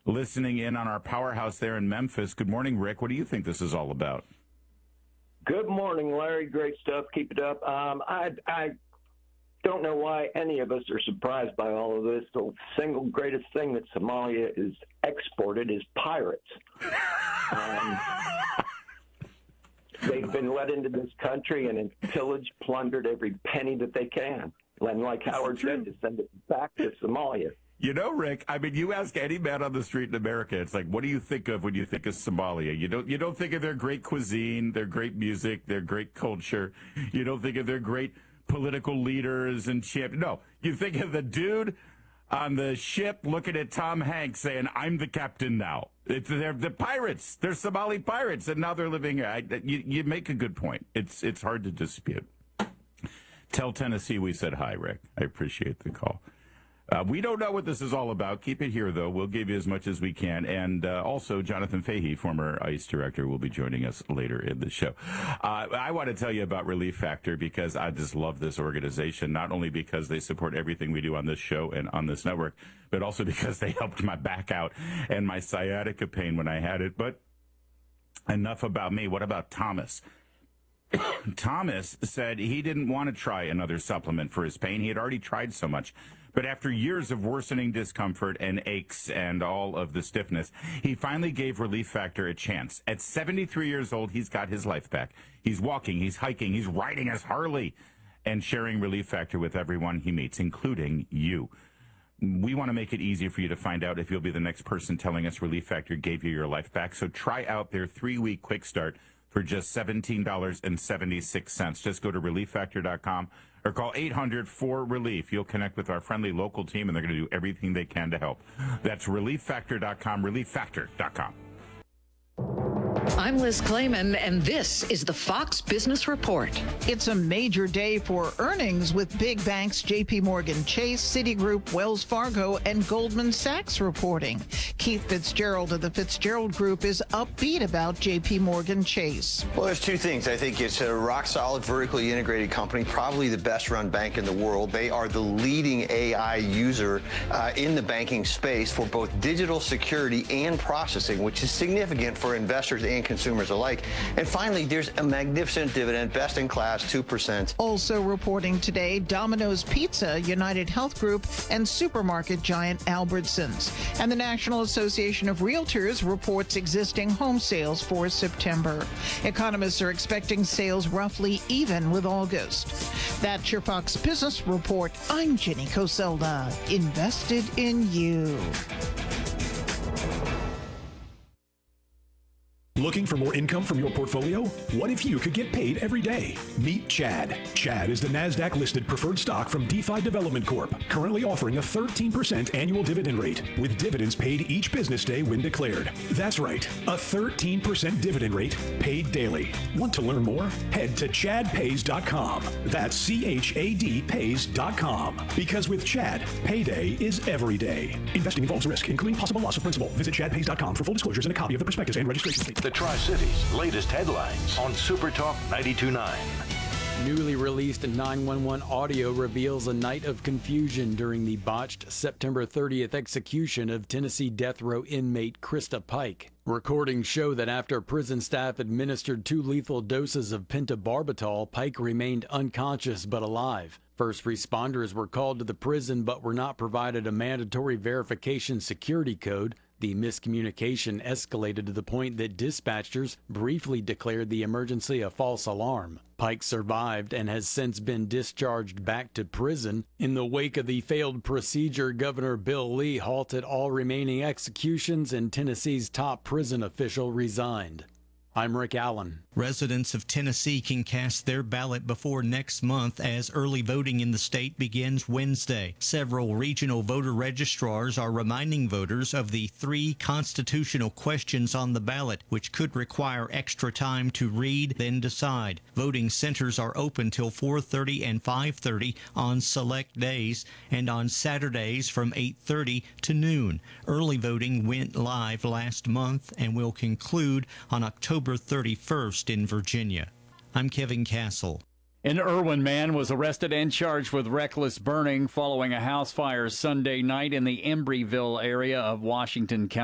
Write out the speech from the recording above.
listening in on our powerhouse there in Memphis. Good morning, Rick. What do you think this is all about? Good morning, Larry. Great stuff. Keep it up. I don't know why any of us are surprised by all of this. The single greatest thing that Somalia is exported is pirates. They've been let into this country and have pillaged, plundered every penny that they can. And like Howard said, to send it back to Somalia. You know, Rick, I mean, you ask any man on the street in America, it's like, what do you think of when you think of Somalia? You don't think of their great cuisine, their great music, their great culture. You don't think of their great political leaders and champions. No, you think of the dude on the ship looking at Tom Hanks saying, I'm the captain now. They're the pirates. They're Somali pirates, and now they're living here. You make a good point. It's hard to dispute. Tell Tennessee we said hi, Rick. I appreciate the call. We don't know what this is all about. Keep it here, though. We'll give you as much as we can. And also, Jonathan Fahey, former ICE director, will be joining us later in the show. I want to tell you about Relief Factor because I just love this organization, not only because they support everything we do on this show and on this network, but also because they helped my back out and my sciatica pain when I had it. But enough about me. What about Thomas? Thomas said he didn't want to try another supplement for his pain. He had already tried so much. But after years of worsening discomfort and aches and all of the stiffness, he finally gave Relief Factor a chance. At 73 years old, he's got his life back. He's walking, he's hiking, he's riding his Harley, and sharing Relief Factor with everyone he meets, including you. We want to make it easy for you to find out if you'll be the next person telling us Relief Factor gave you your life back. So try out their 3-week quick start for just $17.76. Just go to ReliefFactor.com or call 800-4RELIEF. You'll connect with our friendly local team, and they're going to do everything they can to help. That's ReliefFactor.com, ReliefFactor.com. I'm Liz Clayman, and this is the Fox Business Report. It's a major day for earnings with big banks J.P. Morgan Chase, Citigroup, Wells Fargo, and Goldman Sachs reporting. Keith Fitzgerald of the Fitzgerald Group is upbeat about J.P. Morgan Chase. Well, there's two things. I think it's a rock-solid, vertically integrated company, probably the best-run bank in the world. They are the leading AI user in the banking space for both digital security and processing, which is significant for investors and consumers alike. And finally, there's a magnificent dividend, best in class, 2%. Also reporting today, Domino's Pizza, United Health Group, and supermarket giant Albertsons. And the National Association of Realtors reports existing home sales for September. Economists are expecting sales roughly even with August. That's your Fox Business Report. I'm Jenny Coselda, invested in you. Looking for more income from your portfolio? What if you could get paid every day? Meet Chad. Chad is the NASDAQ-listed preferred stock from DeFi Development Corp., currently offering a 13% annual dividend rate, with dividends paid each business day when declared. That's right, a 13% dividend rate paid daily. Want to learn more? Head to chadpays.com. That's CHAD pays.com. Because with Chad, payday is every day. Investing involves risk, including possible loss of principal. Visit chadpays.com for full disclosures and a copy of the prospectus and registration statement. The Tri-Cities' latest headlines on Super Talk 92.9. Newly released 911 audio reveals a night of confusion during the botched September 30th execution of Tennessee death row inmate Krista Pike. Recordings show that after prison staff administered 2 lethal doses of pentobarbital, Pike remained unconscious but alive. First responders were called to the prison but were not provided a mandatory verification security code. The miscommunication escalated to the point that dispatchers briefly declared the emergency a false alarm. Pike survived and has since been discharged back to prison. In the wake of the failed procedure, Governor Bill Lee halted all remaining executions and Tennessee's top prison official resigned. I'm Rick Allen. Residents of Tennessee can cast their ballot before next month as early voting in the state begins Wednesday. Several regional voter registrars are reminding voters of the 3 constitutional questions on the ballot, which could require extra time to read, then decide. Voting centers are open till 4:30 and 5:30 on select days and on Saturdays from 8:30 to noon. Early voting went live last month and will conclude on October 31st in Virginia. I'm Kevin Castle. An Irwin man was arrested and charged with reckless burning following a house fire Sunday night in the Embryville area of Washington County.